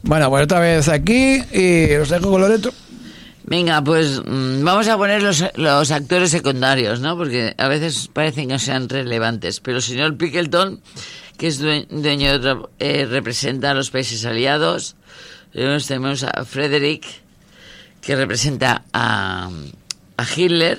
Bueno, pues otra vez aquí y os dejo con Loreto. Venga, pues vamos a poner los actores secundarios, ¿no? Porque a veces parecen que no sean relevantes. Pero el señor Pickleton, que es dueño de otro, representa a los países aliados. Tenemos a Frederick, que representa a Hitler.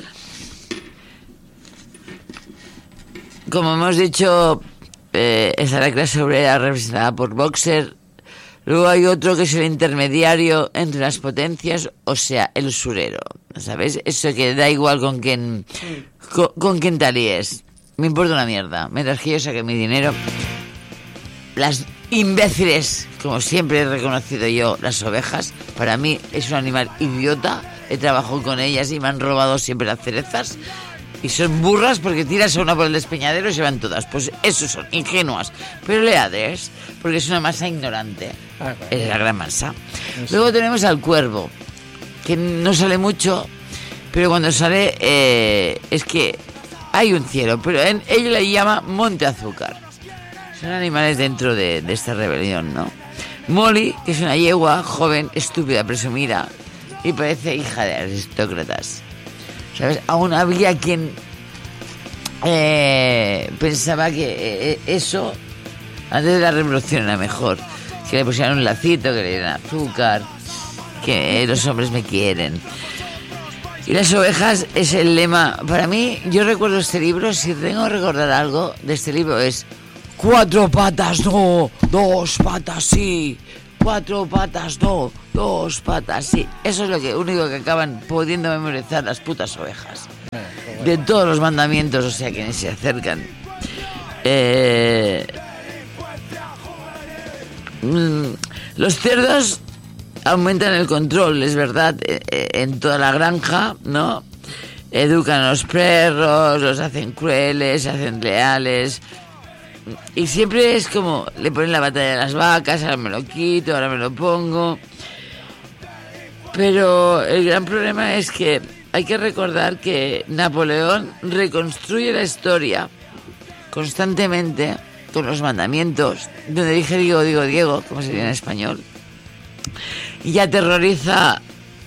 Como hemos dicho, está la clase obrera representada por Boxer. Luego hay otro que es el intermediario entre las potencias, o sea, el usurero. ¿Sabes? Eso que da igual con quién te alíes. Me importa una mierda. Mientras que yo saque mi dinero. Las imbéciles, como siempre he reconocido yo, las ovejas, para mí es un animal idiota. He trabajado con ellas y me han robado siempre las cerezas. Y son burras porque tiras a una por el despeñadero y se van todas. Pues esos son ingenuas, pero leales, porque es una masa ignorante. Es la gran masa. Luego tenemos al cuervo, que no sale mucho, pero cuando sale es que hay un cielo, pero ella le llama Monte Azúcar. Son animales dentro de esta rebelión, ¿no? Molly, que es una yegua joven, estúpida, presumida y parece hija de aristócratas. ¿Sabes? Aún había quien pensaba que eso antes de la revolución era mejor, que le pusieran un lacito, que le dieran azúcar, que los hombres me quieren. Y las ovejas es el lema. Para mí, yo recuerdo este libro, si tengo que recordar algo de este libro es 4 patas no, 2 patas sí, 4 patas no, 2 patas sí. Eso es lo único que acaban pudiendo memorizar las putas ovejas. De todos los mandamientos, o sea que ni se acercan. Los cerdos aumentan el control, es verdad, en toda la granja, ¿no? Educan a los perros, los hacen crueles, se hacen leales. Y siempre es como, le ponen la batalla de las vacas, ahora me lo quito, ahora me lo pongo. Pero el gran problema es que hay que recordar que Napoleón reconstruye la historia constantemente con los mandamientos, donde dije Diego, como se dice en español, y aterroriza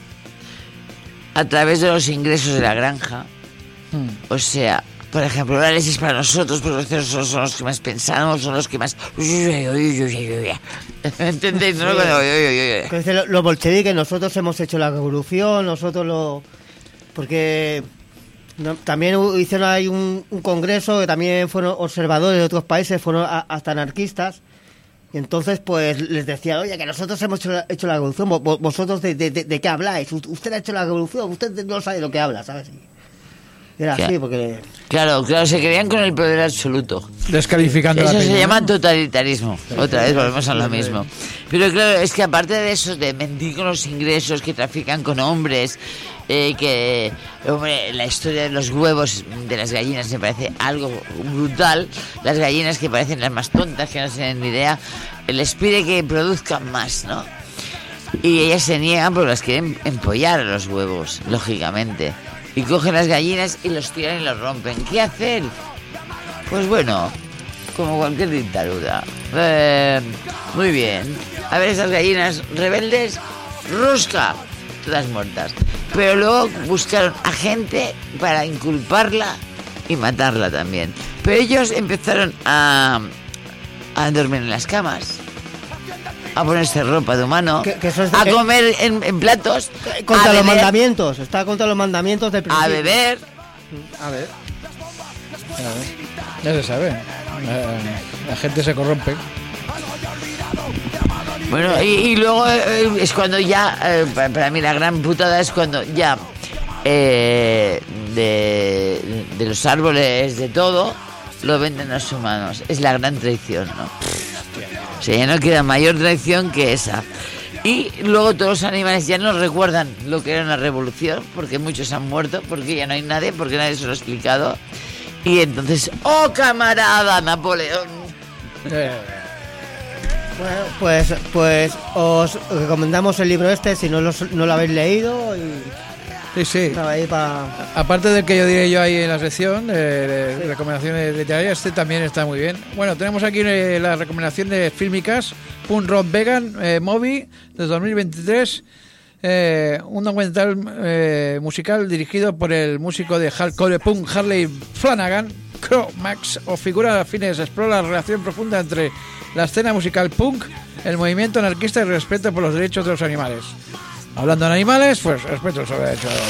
a través de los ingresos de la granja. O sea, por ejemplo, la leche es para nosotros, porque los cerdos son los que más pensamos, son los que más... ¿Entendéis? ¿No? Sí. Los bolcheviques, nosotros hemos hecho la revolución, porque también hicieron ahí un congreso, que también fueron observadores de otros países, fueron hasta anarquistas, y entonces pues les decían, oye, que nosotros hemos hecho la revolución, vosotros de qué habláis, usted ha hecho la revolución, usted no sabe lo que habla, ¿sabes? Era así, porque... Claro, se creían con el poder absoluto. Descalificando eso la se llama totalitarismo. Otra vez volvemos a lo mismo. Pero claro, es que aparte de eso, de mentir con los ingresos, que trafican con hombres, hombre, la historia de los huevos de las gallinas me parece algo brutal. Las gallinas, que parecen las más tontas, que no tienen ni idea, les pide que produzcan más, ¿no? Y ellas se niegan porque las quieren empollar a los huevos, lógicamente. Y cogen las gallinas y los tiran y los rompen. ¿Qué hacen? Pues bueno, como cualquier dictadura. Muy bien. A ver, esas gallinas rebeldes, ¡rusca! Todas muertas. Pero luego buscaron a gente para inculparla y matarla también. Pero ellos empezaron a dormir en las camas, a ponerse ropa de humano, a comer en platos, contra los mandamientos, está contra los mandamientos del principio. A beber. Ya se sabe. La gente se corrompe. Bueno, y luego es cuando ya, para mí la gran putada es cuando ya de los árboles, de todo, lo venden a los humanos. Es la gran traición, ¿no? O sea, ya no queda mayor traición que esa. Y luego todos los animales ya no recuerdan lo que era una revolución, porque muchos han muerto, porque ya no hay nadie, porque nadie se lo ha explicado. Y entonces, ¡oh, camarada Napoleón! Bueno, pues os recomendamos el libro este, si no lo habéis leído. Sí, sí. Estaba ahí para... Aparte del que yo diré yo ahí en la sección de recomendaciones literarias, este también está muy bien. Bueno, tenemos aquí la recomendación de Fílmicas, Punk Rock Vegan Movie de 2023, un documental musical dirigido por el músico de hardcore punk Harley Flanagan. Crow Max o figuras afines explora la relación profunda entre la escena musical punk, el movimiento anarquista y el respeto por los derechos de los animales. Hablando de animales, pues respeto sobre los derechos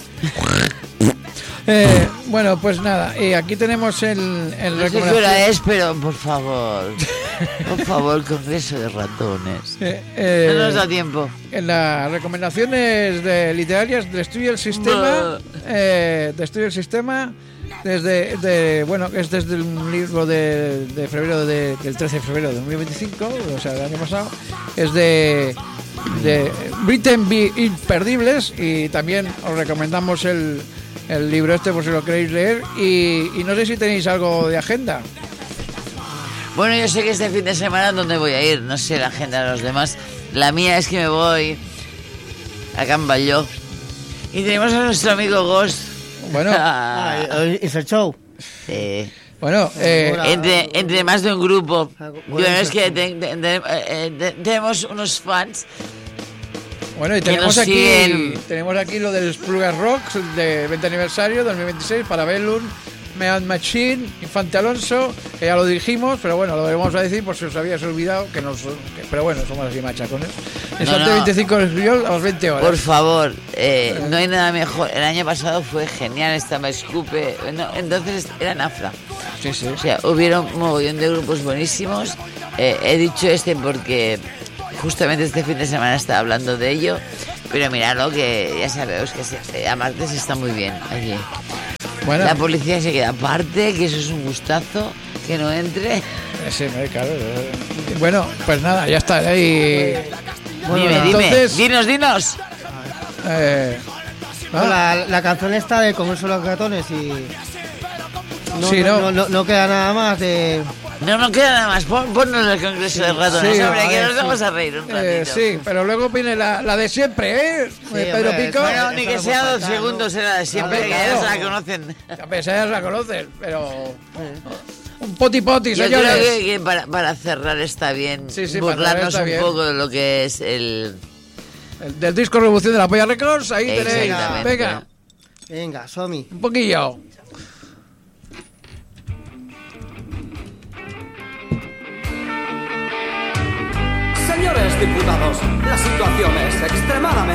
de los bueno, pues nada, y aquí tenemos el No sé qué hora es, pero por favor, Congreso de Ratones. No nos da tiempo. En las recomendaciones literarias de Destruye el Sistema, Destruye el Sistema, es desde un libro de febrero del 13 de febrero de 2025, o sea, del año pasado, es de Britain Be Imperdibles, y también os recomendamos el libro este por si lo queréis leer, y no sé si tenéis algo de agenda. Bueno, yo sé que este fin de semana ¿dónde voy a ir? No sé la agenda de los demás. La mía es que me voy a Can Balló y tenemos a nuestro amigo Ghost. Bueno, ¿es el show? Sí. Bueno, entre más de un grupo. Bueno, Yo es que tenemos unos fans. bueno, y tenemos aquí lo del Splugas Rock de 20 aniversario 2026 para Bellum, Mead Machine, Infante Alonso, que ya lo dijimos, pero bueno, lo vamos a decir por si os habíais olvidado, pero bueno, somos así machacones. El sábado 25 de julio a las 20 horas. Por favor, no hay nada mejor. El año pasado fue genial, estaba Escupe. No, entonces era Nafra. Sí, sí. O sea, hubieron un mogollón de grupos buenísimos. He dicho porque justamente este fin de semana estaba hablando de ello. Pero miradlo, que ya sabemos que a martes está muy bien allí. Bueno, La policía se queda aparte, que eso es un gustazo, que no entre. sí, claro. Bueno, pues nada, ya está ahí. Bueno, Dime, entonces, dinos. La canción esta de Congreso de los Ratones y... Sí, no queda nada más de... No queda nada más, ponnos el Congreso de Ratones, sí, hombre, que ver, nos vamos a reír un ratito. sí, pero luego viene la de siempre, Pedro hombre, Pico. Bueno, ni que Eso sea no puede 2 faltar, segundos, ¿no? era de siempre, Hombre, que ya se claro. la conocen. A pesar ya la conocen, pero... Un poti, Yo señores. creo que para cerrar está bien Sí, para cerrar burlarnos está un bien. poco de lo que es el... Del disco Revolución de la Polla Records, ahí tenéis. Exactamente. Venga, Venga, Somi. un poquillo. Señores diputados, la situación es extremadamente